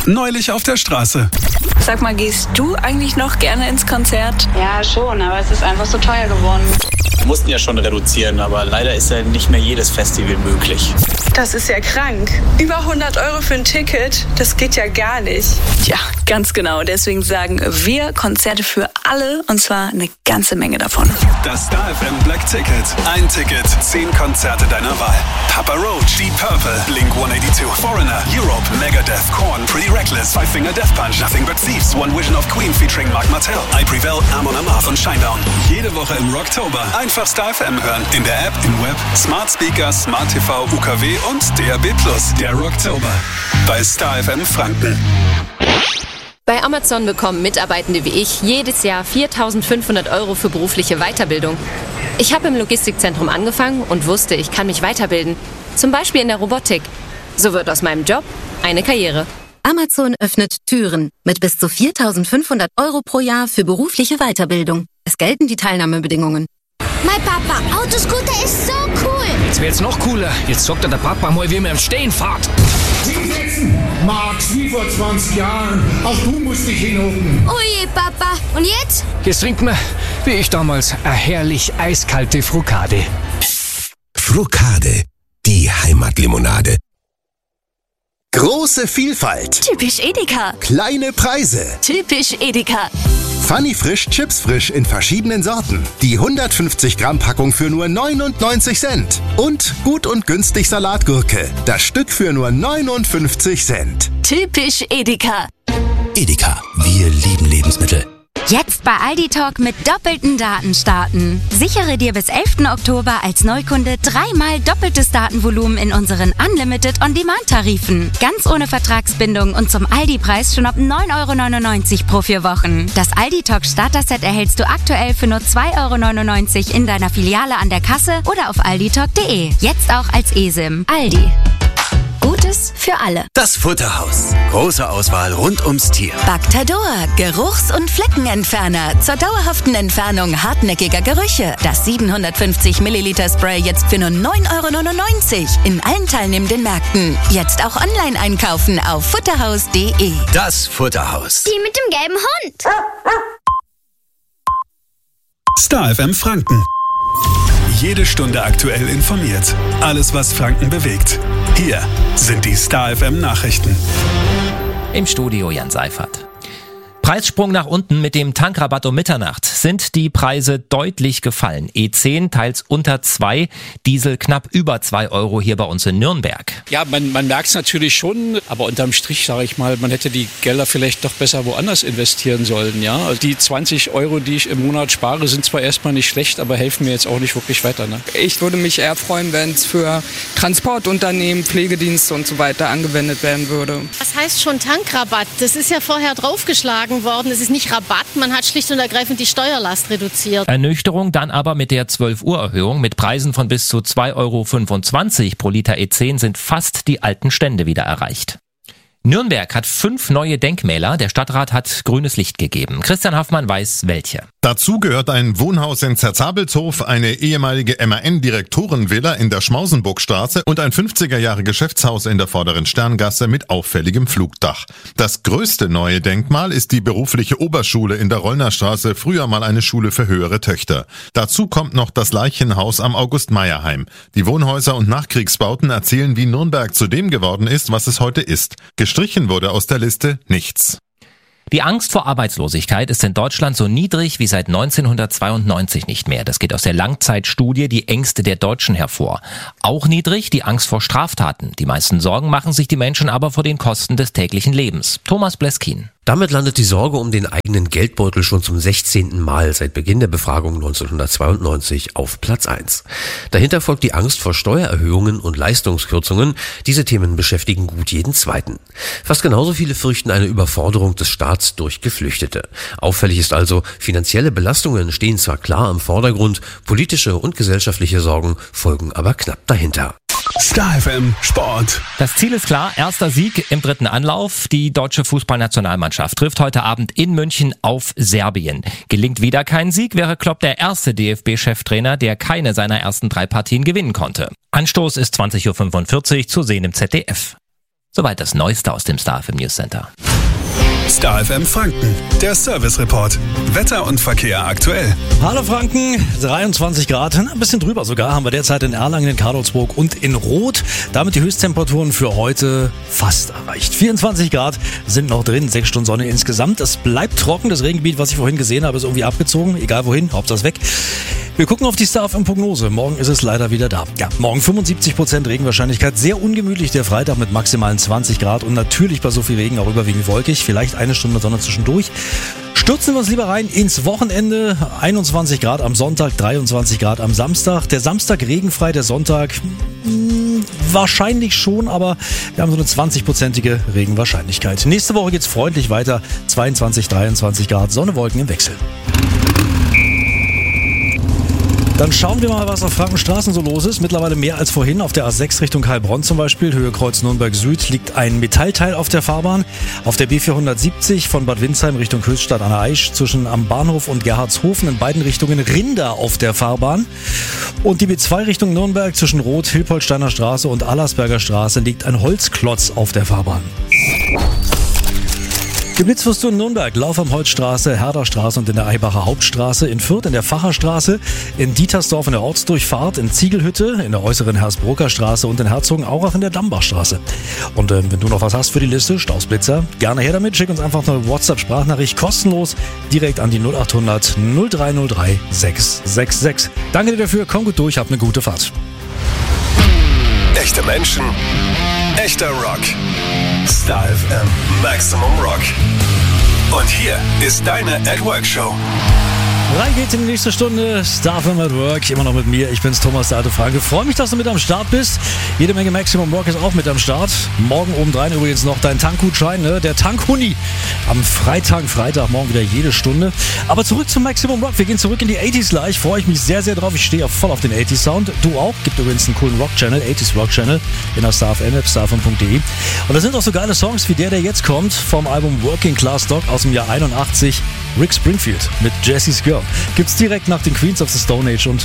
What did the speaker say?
Neulich auf der Straße. Sag mal, gehst du eigentlich noch gerne ins Konzert? Ja, schon, aber es ist einfach so teuer geworden. Wir mussten ja schon reduzieren, aber leider ist ja nicht mehr jedes Festival möglich. Das ist ja krank. Über 100 € für ein Ticket, das geht ja gar nicht. Ja, ganz genau. Deswegen sagen wir Konzerte für alle, und zwar eine ganze Menge davon. Das Star FM Black Ticket. Ein Ticket, 10 Konzerte deiner Wahl. Papa Roach, Deep Purple, Blink-182, Foreigner, Europe, Megadeth, Korn, Pretty Reckless, Five Finger Death Punch, Nothing But Thieves, One Vision of Queen featuring Mark Martel, I Prevail, Amon Amarth und Shinedown. Jede Woche im Rocktober. Einfach Star FM hören. In der App, im Web, Smart Speaker, Smart TV, UKW und DAB+. Der Rocktober. Bei Star FM Franken. Bei Amazon bekommen Mitarbeitende wie ich jedes Jahr 4.500 € für berufliche Weiterbildung. Ich habe im Logistikzentrum angefangen und wusste, ich kann mich weiterbilden. Zum Beispiel in der Robotik. So wird aus meinem Job eine Karriere. Amazon öffnet Türen mit bis zu 4.500 € pro Jahr für berufliche Weiterbildung. Es gelten die Teilnahmebedingungen. Mein Papa, Autoscooter ist so cool. Jetzt wird's noch cooler. Jetzt sagt der Papa mal, wie man im Stehen fährt. Hinsetzen, Max, wie vor 20 Jahren. Auch du musst dich hinhocken. Oh je, Papa. Und jetzt? Jetzt trinkt man, wie ich damals, eine herrlich eiskalte Frukade. Frukade, die Heimatlimonade. Große Vielfalt. Typisch Edeka. Kleine Preise. Typisch Edeka. Funny Frisch, Chips frisch in verschiedenen Sorten. Die 150 Gramm Packung für nur 99 Cent. Und gut und günstig Salatgurke. Das Stück für nur 59 Cent. Typisch Edeka. Edeka, wir lieben Lebensmittel. Jetzt bei Aldi Talk mit doppelten Daten starten. Sichere dir bis 11. Oktober als Neukunde 3-mal doppeltes Datenvolumen in unseren Unlimited On-Demand-Tarifen. Ganz ohne Vertragsbindung und zum Aldi-Preis schon ab 9,99 € pro 4 Wochen. Das Aldi Talk Starter-Set erhältst du aktuell für nur 2,99 € in deiner Filiale an der Kasse oder auf alditalk.de. Jetzt auch als eSIM. Aldi. Gutes für alle. Das Futterhaus. Große Auswahl rund ums Tier. Bactador. Geruchs- und Fleckenentferner. Zur dauerhaften Entfernung hartnäckiger Gerüche. Das 750 Milliliter Spray jetzt für nur 9,99 € in allen teilnehmenden Märkten. Jetzt auch online einkaufen auf futterhaus.de. Das Futterhaus. Die mit dem gelben Hund. Star FM Franken. Jede Stunde aktuell informiert. Alles, was Franken bewegt. Hier sind die Star FM Nachrichten. Im Studio Jan Seifert. Preissprung nach unten mit dem Tankrabatt um Mitternacht sind die Preise deutlich gefallen. E10 teils unter 2, Diesel knapp über 2 € hier bei uns in Nürnberg. Ja, man merkt es natürlich schon, aber unterm Strich sage ich mal, man hätte die Gelder vielleicht doch besser woanders investieren sollen. Ja? Also die 20 €, die ich im Monat spare, sind zwar erstmal nicht schlecht, aber helfen mir jetzt auch nicht wirklich weiter. Ne? Ich würde mich eher freuen, wenn es für Transportunternehmen, Pflegedienste und so weiter angewendet werden würde. Was heißt schon Tankrabatt? Das ist ja vorher draufgeschlagen worden. Es ist nicht Rabatt, man hat schlicht und ergreifend die Steuerlast reduziert. Ernüchterung dann aber mit der 12-Uhr-Erhöhung mit Preisen von bis zu 2,25 € pro Liter E10 sind fast die alten Stände wieder erreicht. Nürnberg hat 5 neue Denkmäler. Der Stadtrat hat grünes Licht gegeben. Christian Haffmann weiß, welche. Dazu gehört ein Wohnhaus in Zerzabelshof, eine ehemalige MAN-Direktorenvilla in der Schmausenburgstraße und ein 50er-Jahre-Geschäftshaus in der Vorderen Sterngasse mit auffälligem Flugdach. Das größte neue Denkmal ist die berufliche Oberschule in der Rollnerstraße, früher mal eine Schule für höhere Töchter. Dazu kommt noch das Leichenhaus am August-Meyer-Heim. Die Wohnhäuser und Nachkriegsbauten erzählen, wie Nürnberg zu dem geworden ist, was es heute ist. Gestrichen wurde aus der Liste nichts. Die Angst vor Arbeitslosigkeit ist in Deutschland so niedrig wie seit 1992 nicht mehr. Das geht aus der Langzeitstudie Die Ängste der Deutschen hervor. Auch niedrig die Angst vor Straftaten. Die meisten Sorgen machen sich die Menschen aber vor den Kosten des täglichen Lebens. Thomas Bleskin. Damit landet die Sorge um den eigenen Geldbeutel schon zum 16. Mal seit Beginn der Befragung 1992 auf Platz 1. Dahinter folgt die Angst vor Steuererhöhungen und Leistungskürzungen. Diese Themen beschäftigen gut jeden Zweiten. Fast genauso viele fürchten eine Überforderung des Staats durch Geflüchtete. Auffällig ist also, finanzielle Belastungen stehen zwar klar im Vordergrund, politische und gesellschaftliche Sorgen folgen aber knapp dahinter. Star FM Sport. Das Ziel ist klar, erster Sieg im 3. Anlauf. Die deutsche Fußballnationalmannschaft trifft heute Abend in München auf Serbien. Gelingt wieder kein Sieg, wäre Klopp der erste DFB-Cheftrainer, der keine seiner ersten 3 Partien gewinnen konnte. Anstoß ist 20:45 Uhr, zu sehen im ZDF. Soweit das Neueste aus dem Star FM News Center. Star FM Franken, der Service Report. Wetter und Verkehr aktuell. Hallo Franken, 23 Grad, ein bisschen drüber sogar, haben wir derzeit in Erlangen, in Karlsburg und in Roth. Damit die Höchsttemperaturen für heute fast erreicht. 24 Grad sind noch drin, 6 Stunden Sonne insgesamt. Es bleibt trocken, das Regengebiet, was ich vorhin gesehen habe, ist irgendwie abgezogen. Egal wohin, Hauptsache ist weg. Wir gucken auf die Star FM Prognose. Morgen ist es leider wieder da. Ja, morgen 75% Regenwahrscheinlichkeit. Sehr ungemütlich der Freitag mit maximalen 20 Grad und natürlich bei so viel Regen auch überwiegend wolkig. Vielleicht eine Stunde Sonne zwischendurch. Stürzen wir uns lieber rein ins Wochenende. 21 Grad am Sonntag, 23 Grad am Samstag. Der Samstag regenfrei, der Sonntag wahrscheinlich schon, aber wir haben so eine 20%ige Regenwahrscheinlichkeit. Nächste Woche geht's freundlich weiter. 22, 23 Grad, Sonne, Wolken im Wechsel. Dann schauen wir mal, was auf Frankenstraßen so los ist. Mittlerweile mehr als vorhin. Auf der A6 Richtung Heilbronn zum Beispiel, Höhe Kreuz Nürnberg Süd, liegt ein Metallteil auf der Fahrbahn. Auf der B470 von Bad Windsheim Richtung Höchstadt an der Aisch zwischen am Bahnhof und Gerhardshofen in beiden Richtungen Rinder auf der Fahrbahn. Und die B2 Richtung Nürnberg zwischen Roth, Hilpoltsteiner Straße und Allersberger Straße liegt ein Holzklotz auf der Fahrbahn. Geblitzt wirst du in Nürnberg, Lauf am Holzstraße, Herderstraße und in der Eibacher Hauptstraße, in Fürth in der Facherstraße, in Dietersdorf in der Ortsdurchfahrt, in Ziegelhütte, in der äußeren Hersbrucker Straße und in Herzogenaurach in der Dambachstraße. Und wenn du noch was hast für die Liste, Stausblitzer, gerne her damit, schick uns einfach eine WhatsApp-Sprachnachricht kostenlos direkt an die 0800 0303 666. Danke dir dafür, komm gut durch, hab eine gute Fahrt. Echte Menschen, echter Rock. Star FM Maximum Rock. Und hier ist deine At Work Show. Rein geht's in die nächste Stunde. Star FM at Work. Immer noch mit mir. Ich bin's, Thomas, der alte Franke. Freue mich, dass du mit am Start bist. Jede Menge Maximum Rock ist auch mit am Start. Morgen obendrein übrigens noch dein Tankgutschein, ne? Der Tankhuni. Am Freitag, morgen wieder jede Stunde. Aber zurück zum Maximum Rock. Wir gehen zurück in die 80s gleich. Freue ich mich sehr, sehr drauf. Ich stehe voll auf den 80s Sound. Du auch. Gibt übrigens einen coolen Rock-Channel, 80s Rock-Channel in der Star FM App, starfm.de. Und da sind auch so geile Songs wie der jetzt kommt vom Album Working Class Dog aus dem Jahr 81. Rick Springfield mit Jessie's Girl. Gibt's direkt nach den Queens of the Stone Age und